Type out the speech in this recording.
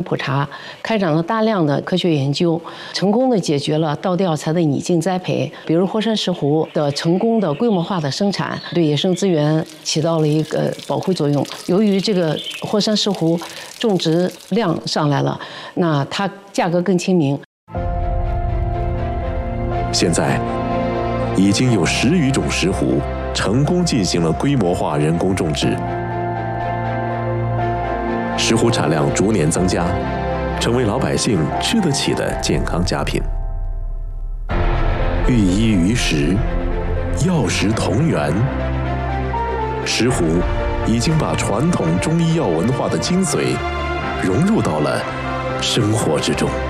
普查，开展了大量的科学研究，成功的解决了稻调查的拟境栽培。比如霍山石斛的成功的规模化的生产，对野生资源起到了一个保护作用。由于这个霍山石斛种植量上来了，那它价格更亲民。 现在已经有10余种石斛成功进行了规模化人工种植，石斛产量逐年增加，成为老百姓吃得起的健康佳品。寓医于食，药食同源。石斛已经把传统中医药文化的精髓融入到了生活之中。